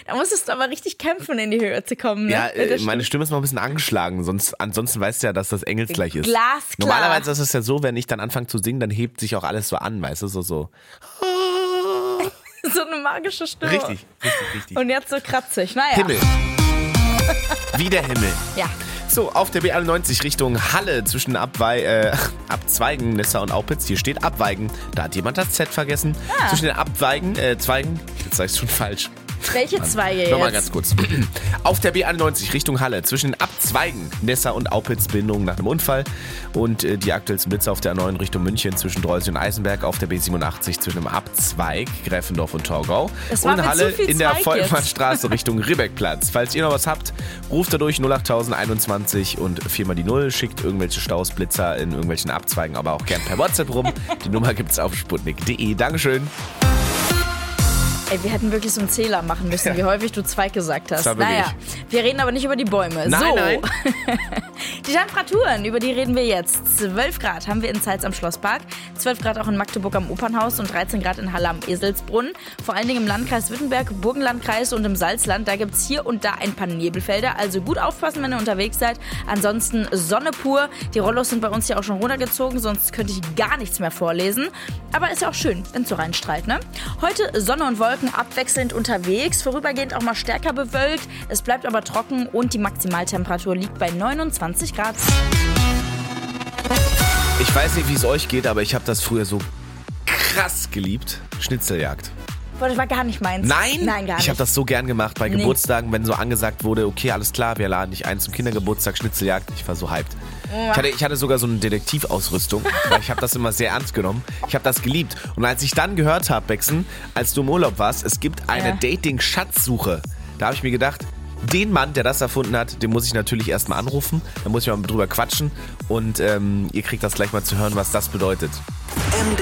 Da musstest du aber richtig kämpfen, in die Höhe zu kommen. Ne? Ja, meine Stimme ist mal ein bisschen angeschlagen. Ansonsten weißt du ja, dass das engelsgleich ist. Glasklar. Normalerweise ist es ja so, wenn ich dann anfange zu singen, dann hebt sich auch alles so an, weißt du, so. So eine magische Stimme. Richtig. Und jetzt so kratzig. Naja. Himmel. Wie der Himmel. Ja. So, auf der B91 Richtung Halle zwischen Abzweigen, Nissa und Aupitz. Hier steht Abweigen. Da hat jemand das Z vergessen. Zwischen den Zweigen, jetzt sag ich schon falsch. Welche Zweige jetzt? Nochmal ganz kurz. Auf der B91 Richtung Halle zwischen den Abzweigen Nessa und Aupitz Bindung nach einem Unfall und die aktuellsten Blitze auf der A9 Richtung München zwischen Dreusel und Eisenberg, auf der B87 zwischen dem Abzweig Gräfendorf und Torgau und Halle in der Volkmannstraße Richtung Ribbeckplatz. Falls ihr noch was habt, ruft da durch 08021 und 4 mal die 0, schickt irgendwelche Staus, Blitzer in irgendwelchen Abzweigen, aber auch gern per WhatsApp rum. Die Nummer gibt's auf sputnik.de. Dankeschön. Ey, wir hätten wirklich so einen Zähler machen müssen, wie häufig du Zweig gesagt hast. Naja, wir reden aber nicht über die Bäume. Nein. Die Temperaturen, über die reden wir jetzt. 12 Grad haben wir in Zeitz am Schlosspark, 12 Grad auch in Magdeburg am Opernhaus und 13 Grad in Halle am Eselsbrunn. Vor allen Dingen im Landkreis Wittenberg, Burgenlandkreis und im Salzland, da gibt es hier und da ein paar Nebelfelder. Also gut aufpassen, wenn ihr unterwegs seid. Ansonsten Sonne pur. Die Rollos sind bei uns ja auch schon runtergezogen, sonst könnte ich gar nichts mehr vorlesen. Aber ist ja auch schön, wenn es so reinstrahlt, ne? Heute Sonne und Wolken abwechselnd unterwegs, vorübergehend auch mal stärker bewölkt. Es bleibt aber trocken und die Maximaltemperatur liegt bei 29 Grad. Ich weiß nicht, wie es euch geht, aber ich habe das früher so krass geliebt. Schnitzeljagd. Boah, das war gar nicht meins. Nein? Nein, gar nicht. Ich habe das so gern gemacht bei Geburtstagen, wenn so angesagt wurde, okay, alles klar, wir laden dich ein zum Kindergeburtstag, Schnitzeljagd. Ich war so hyped. Ich hatte sogar so eine Detektivausrüstung, weil ich habe das immer sehr ernst genommen. Ich habe das geliebt. Und als ich dann gehört habe, Bexen, als du im Urlaub warst, es gibt eine Dating-Schatzsuche. Da habe ich mir gedacht, den Mann, der das erfunden hat, den muss ich natürlich erstmal anrufen. Da muss ich mal drüber quatschen. Und ihr kriegt das gleich mal zu hören, was das bedeutet.